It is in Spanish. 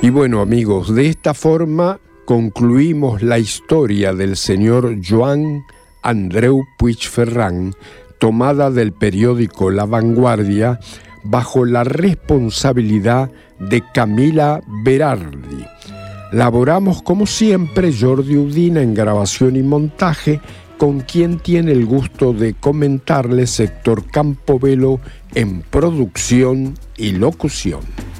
Y bueno, amigos, de esta forma concluimos la historia del señor Joan Andreu Puigferrán, tomada del periódico La Vanguardia, bajo la responsabilidad de Camila Berardi. Laboramos como siempre Jordi Udina en grabación y montaje, con quien tiene el gusto de comentarles Héctor Campobello en producción y locución.